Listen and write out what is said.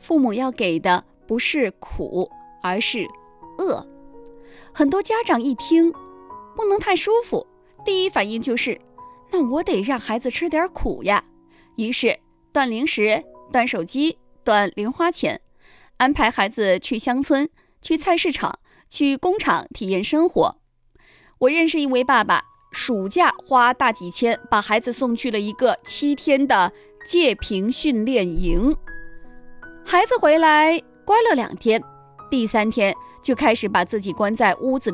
父母要给的不是苦，而是饿。很多家长一听不能太舒服，第一反应就是那我得让孩子吃点苦呀，于是断零食、断手机、断零花钱，安排孩子去乡村、去菜市场、去工厂体验生活。我认识一位爸爸，暑假花大几千把孩子送去了一个7天的戒评训练营。孩子回来乖了2天，第3天就开始把自己关在屋子里